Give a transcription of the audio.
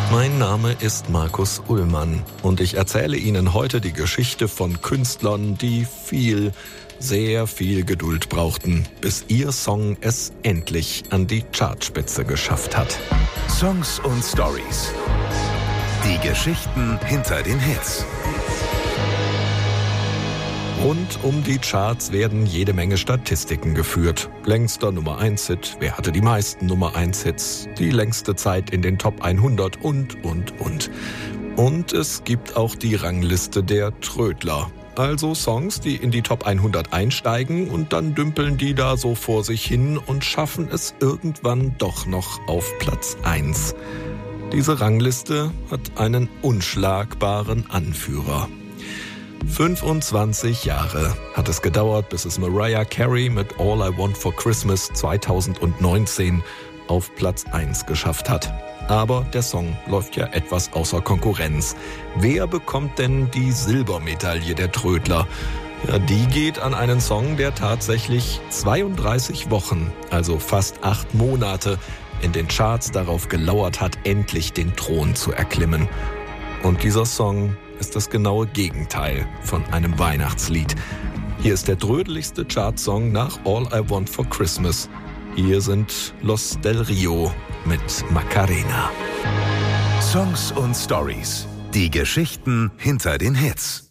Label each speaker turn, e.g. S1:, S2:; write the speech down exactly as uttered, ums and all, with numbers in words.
S1: Mein Name ist Markus Ullmann und ich erzähle Ihnen heute die Geschichte von Künstlern, die viel, sehr viel Geduld brauchten, bis ihr Song es endlich an die Chartspitze geschafft hat.
S2: Songs und Stories. Die Geschichten hinter den Hits.
S1: Rund um die Charts werden jede Menge Statistiken geführt. Längster Nummer eins Hit, wer hatte die meisten Nummer eins Hits, die längste Zeit in den Top hundert und, und, und. Und es gibt auch die Rangliste der Trödler. Also Songs, die in die Top hundert einsteigen und dann dümpeln die da so vor sich hin und schaffen es irgendwann doch noch auf Platz eins. Diese Rangliste hat einen unschlagbaren Anführer. fünfundzwanzig Jahre hat es gedauert, bis es Mariah Carey mit All I Want for Christmas zweitausendneunzehn auf Platz eins geschafft hat. Aber der Song läuft ja etwas außer Konkurrenz. Wer bekommt denn die Silbermedaille der Trödler? Ja, die geht an einen Song, der tatsächlich zweiunddreißig Wochen, also fast acht Monate, in den Charts darauf gelauert hat, endlich den Thron zu erklimmen. Und dieser Song ist das genaue Gegenteil von einem Weihnachtslied. Hier ist der drödeligste Chartsong nach All I Want for Christmas. Hier sind Los Del Rio mit Macarena.
S2: Songs und Stories. Die Geschichten hinter den Hits.